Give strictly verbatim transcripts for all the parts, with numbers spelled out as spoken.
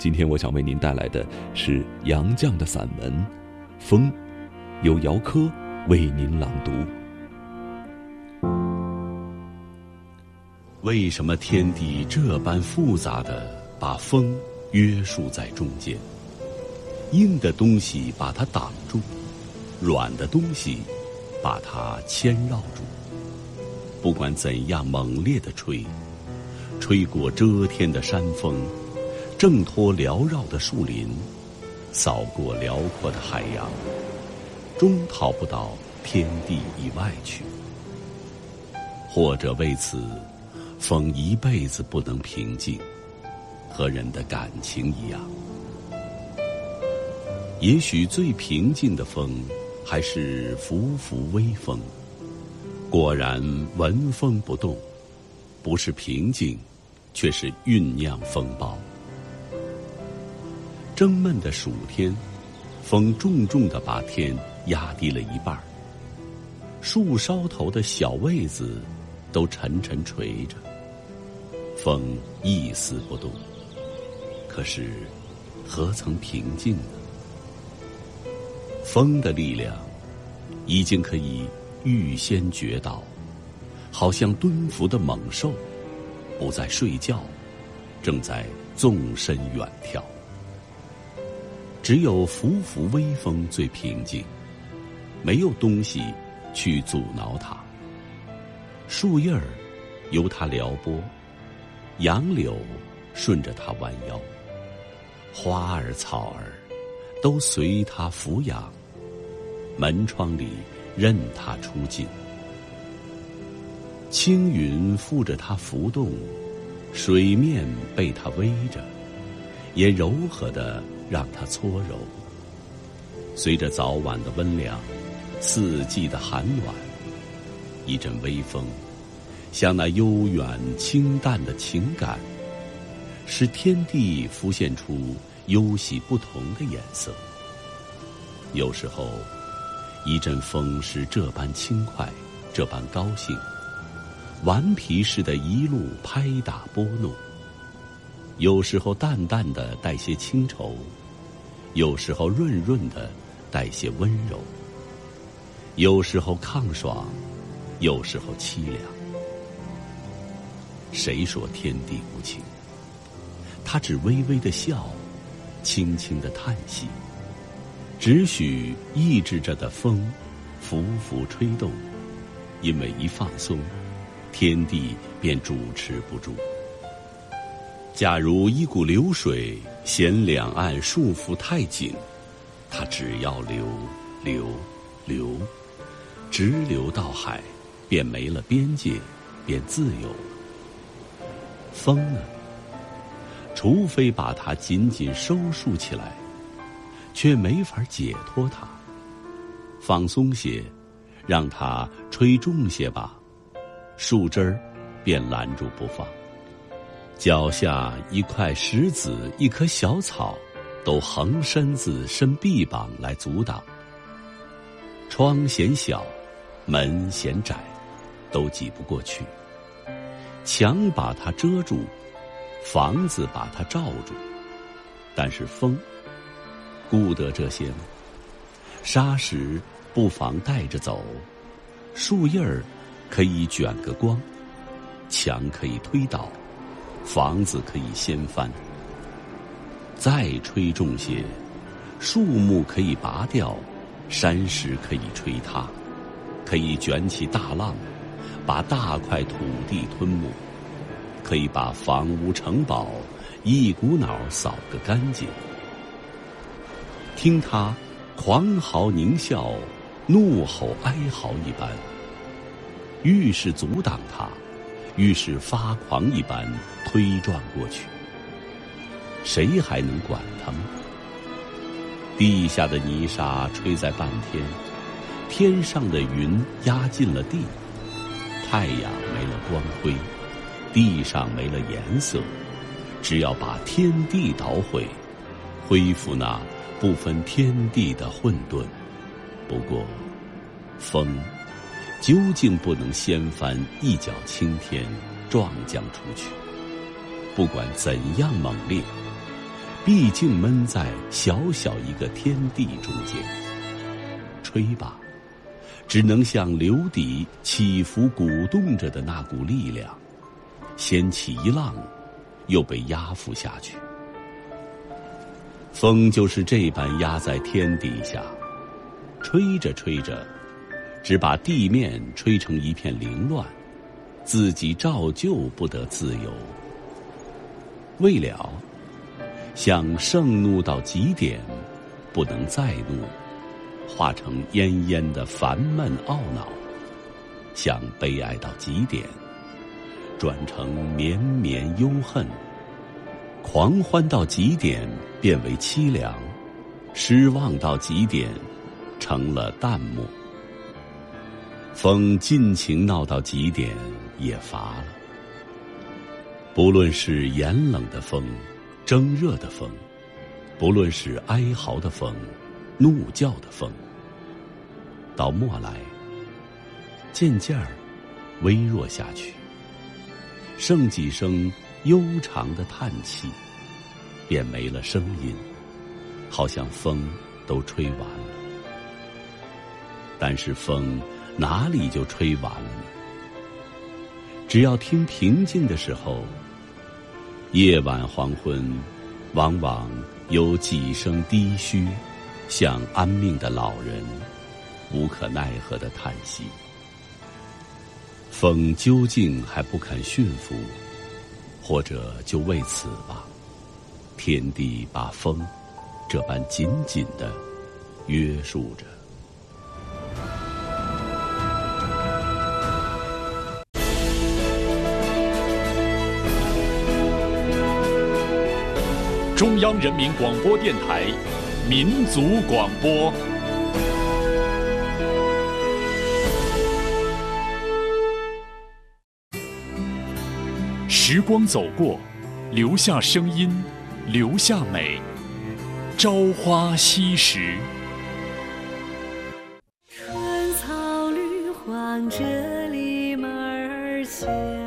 今天我想为您带来的是杨绛的散文《风》，由姚科为您朗读。 为什么天地这般复杂地把风约束在中间？硬的东西把它挡住，软的东西把它牵绕住。不管怎样猛烈地吹，吹过遮天的山峰，挣脱缭绕的树林，扫过辽阔的海洋，终逃不到天地以外去。或者为此，风一辈子不能平静，和人的感情一样。也许最平静的风，还是拂拂微风。果然闻风不动，不是平静，却是酝酿风暴。蒸闷的暑天，风重重地把天压低了一半，树梢头的小位子都沉沉垂着，风一丝不动。可是何曾平静呢？风的力量已经可以预先觉到，好像蹲伏的猛兽，不再睡觉，正在纵身远跳。只有拂拂微风最平静，没有东西去阻挠它。树叶儿由它撩拨，杨柳顺着它弯腰，花儿草儿都随它俯仰，门窗里任它出镜。青云附着它浮动，水面被它偎着，也柔和地让它搓揉。随着早晚的温凉，四季的寒暖，一阵微风，像那悠远清淡的情感，使天地浮现出忧喜不同的颜色。有时候一阵风是这般轻快，这般高兴，顽皮似的一路拍打拨弄。有时候淡淡的带些清愁，有时候润润的带些温柔，有时候抗爽，有时候凄凉。谁说天地无情？他只微微的笑，轻轻的叹息，只许抑制着的风拂拂吹动，因为一放松，天地便主持不住。假如一股流水嫌两岸束缚太紧，它只要流流流，直流到海，便没了边界，便自由了。风呢？除非把它紧紧收束起来，却没法解脱它。放松些，让它吹重些吧，树枝儿便拦住不放。脚下一块石子，一棵小草，都横身子伸臂膀来阻挡。窗嫌小，门嫌窄，都挤不过去。墙把它遮住，房子把它罩住，但是风顾得这些吗？沙石不妨带着走，树叶儿可以卷个光，墙可以推倒，房子可以掀翻。再吹重些，树木可以拔掉，山石可以吹塌，可以卷起大浪，把大块土地吞没，可以把房屋城堡一股脑扫个干净。听他狂嚎狞笑，怒吼哀嚎一般，愈是阻挡他，愈是发狂一般推撞过去。谁还能管他们？地下的泥沙吹在半天，天上的云压进了地，太阳没了光辉，地上没了颜色。只要把天地捣毁，恢复那不分天地的混沌。不过风究竟不能掀翻一角青天，撞将出去。不管怎样猛烈， 毕竟闷在小小一个天地中间。吹吧，只能像流底起伏鼓动着的那股力量，掀起一浪，又被压伏下去。风就是这般压在天底下，吹着吹着，只把地面吹成一片凌乱，自己照旧不得自由。未了，像盛怒到极点，不能再怒，化成奄奄的烦闷懊恼；像悲哀到极点，转成绵绵忧恨；狂欢到极点，变为凄凉；失望到极点，成了淡漠。风尽情闹到极点，也乏了。不论是严冷的风，蒸热的风，不论是哀嚎的风，怒叫的风，到末来，渐渐儿微弱下去，剩几声悠长的叹气，便没了声音，好像风都吹完了。但是风哪里就吹完了呢？只要听平静的时候，夜晚黄昏，往往有几声低嘘，像安命的老人无可奈何的叹息。风究竟还不肯驯服，或者就为此吧，天地把风这般紧紧地约束着。 中央人民广播电台民族广播。时光走过，留下声音，留下美。朝花夕拾。 春草绿黄这里门儿响。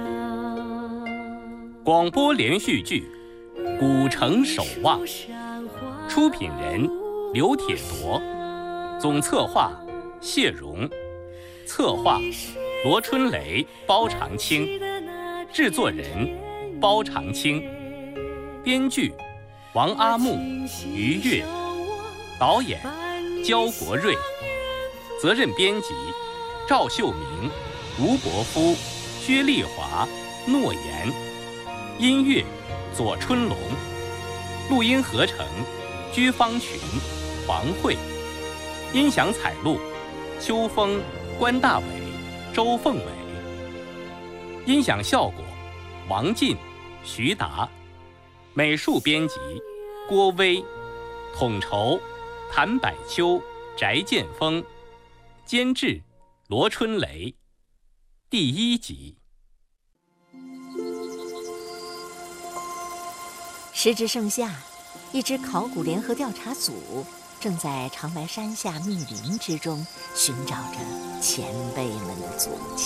广播连续剧《古城守望》，出品人刘铁铎，总策划谢荣，策划罗春雷、包长青，制作人包长青，编剧王阿木、于越，导演焦国瑞，责任编辑赵秀明、吴伯夫、薛丽华、诺言，音乐左春龙，录音合成居方群、黄慧，音响采录秋风、关大伟、周凤伟，音响效果王进、徐达，美术编辑郭威，统筹谭百秋、翟建峰，监制罗春雷。第一集。 时至盛夏，一支考古联合调查组正在长白山下密林之中寻找着前辈们的足迹。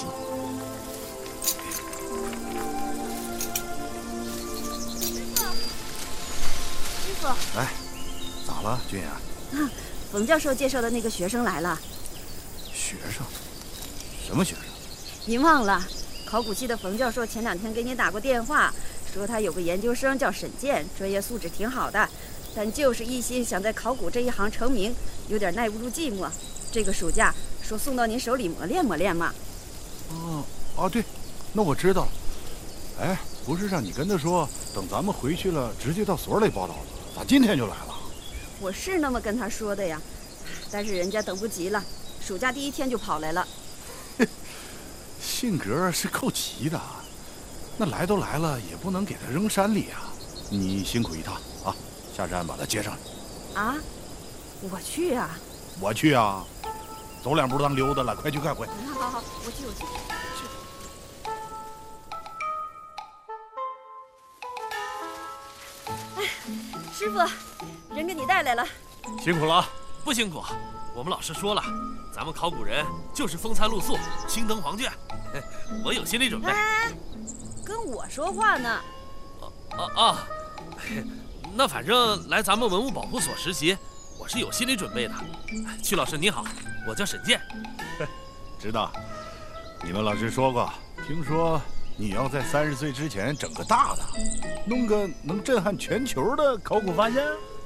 师傅， 哎，咋了，君雅？ 啊，冯教授介绍的那个学生来了。 学生？什么学生？ 您忘了，考古系的冯教授前两天给您打过电话，说他有个研究生叫沈健，专业素质挺好的，但就是一心想在考古这一行成名，有点耐不住寂寞。这个暑假说送到您手里磨练磨练嘛。 哦哦，对，那我知道了。哎，不是让你跟他说，等咱们回去了，直接到所里报道了，咋今天就来了？ 我是那么跟他说的呀，但是人家等不及了，暑假第一天就跑来了。 性格是够急的，那来都来了，也不能给他扔山里啊！你辛苦一趟啊，下山把他接上来。 啊，我去啊！ 我去啊！走两步当溜达了，快去快回。 好好好，我去我去。哎，师傅，人给你带来了。 辛苦了啊！不辛苦，我们老师说了，咱们考古人就是风餐露宿，青灯黄卷，我有心理准备。 哎，跟我说话呢。 啊啊！ 那反正来咱们文物保护所实习，我是有心理准备的。曲老师您好，我叫沈健。 知道，你们老师说过，听说你要在三十岁之前整个大的，弄个能震撼全球的考古发现。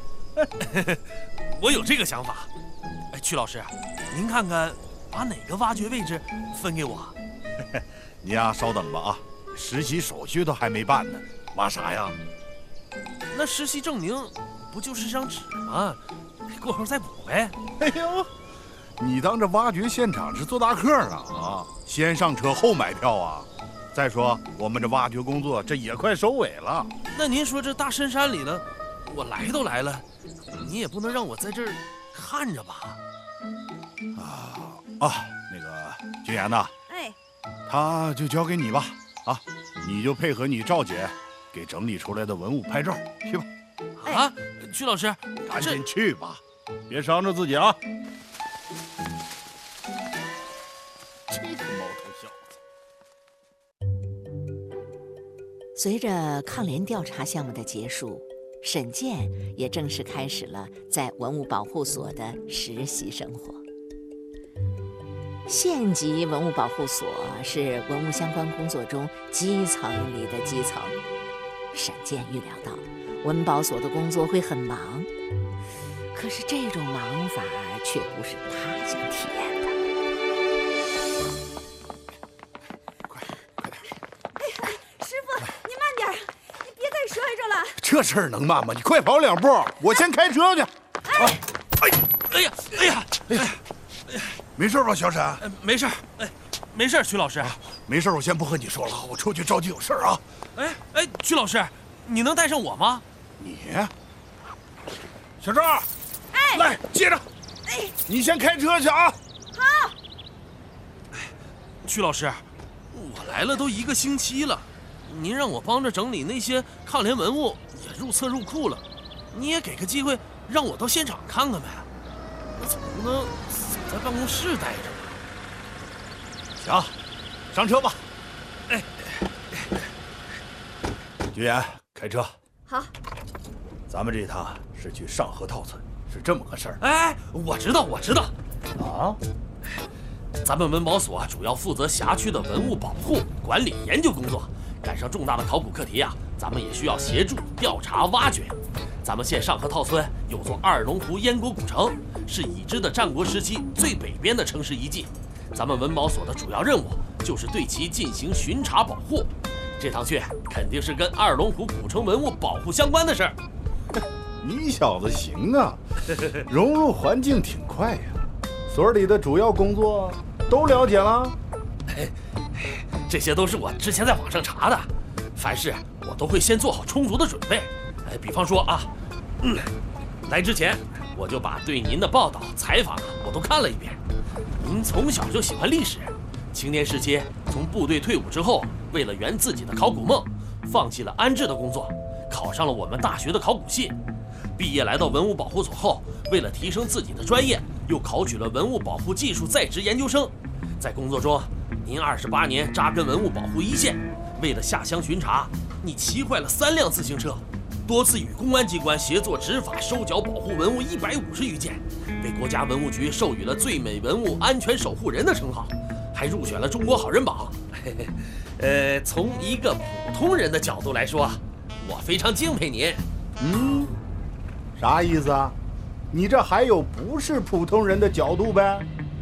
我有这个想法。哎，曲老师，您看看，把哪个挖掘位置分给我？ 你呀，稍等吧啊，实习手续都还没办呢，挖啥呀？ 那实习证明不就是张纸吗？过后再补呗。 哎呦，你当这挖掘现场是做大客呢啊？先上车后买票啊？再说我们这挖掘工作这也快收尾了。 那您说这大深山里的，我来都来了，你也不能让我在这儿看着吧？ 啊啊，那个君言呐， 哎， 他就交给你吧啊，你就配合你赵姐给整理出来的文物拍照去吧。 啊，曲老师， 赶紧去吧，别伤着自己啊！这个毛头小子。 随着抗联调查项目的结束，沈健也正式开始了在文物保护所的实习生活。县级文物保护所是文物相关工作中基层里的基层。沈健预料到文保所的工作会很忙，可是这种忙法却不是他想体验的。 快快点！ 哎哎，师傅，你慢点，你别再摔着了。 这事儿能慢吗？你快跑两步，我先开车去。 哎， 哎，哎呀，哎呀，哎呀， 没事吧，小沈？ 呃，没事，哎，没事，曲老师， 啊，没事，我先不和你说了，我出去着急有事啊。 哎哎，曲老师，你能带上我吗？ 你，小赵， 哎， 来接着， 哎， 你先开车去啊。 好。 哎，曲老师，我来了都一个星期了，您让我帮着整理那些抗联文物，也入册入库了，你也给个机会让我到现场看看呗。我总不能死在办公室待着吧？ 行，上车吧。 哎， 君言，开车。 好。 咱们这趟是去上河套村，是这么个事儿。 哎，我知道，我知道。 啊， 咱们文保所主要负责辖区的文物保护、管理、研究工作。赶上重大的考古课题呀、啊，咱们也需要协助调查挖掘。咱们县上河套村有座二龙湖燕国古城，是已知的战国时期最北边的城市遗迹。咱们文保所的主要任务就是对其进行巡查保护。这趟去肯定是跟二龙湖古城文物保护相关的事儿。 你小子行啊，融入环境挺快呀。所里的主要工作都了解了？ 这些都是我之前在网上查的，凡事我都会先做好充足的准备。哎，比方说啊，嗯，来之前我就把对您的报道、采访啊，我都看了一遍。您从小就喜欢历史，青年时期从部队退伍之后，为了圆自己的考古梦，放弃了安置的工作，考上了我们大学的考古系。毕业来到文物保护所后，为了提升自己的专业，又考取了文物保护技术在职研究生。在工作中，您二十八年扎根文物保护一线，为了下乡巡查，你骑坏了三辆自行车，多次与公安机关协作执法收缴保护文物一百五十余件，被国家文物局授予了最美文物安全守护人的称号，还入选了中国好人榜。呃，从一个普通人的角度来说，我非常敬佩您。 嗯，啥意思啊？你这还有不是普通人的角度呗？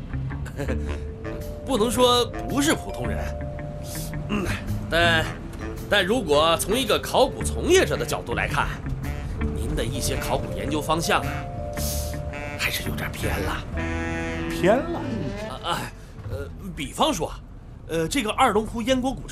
不能说不是普通人，嗯，但但如果从一个考古从业者的角度来看，您的一些考古研究方向啊，还是有点偏了。 偏了？ 啊啊，呃，比方说，呃，这个二龙湖燕国古城。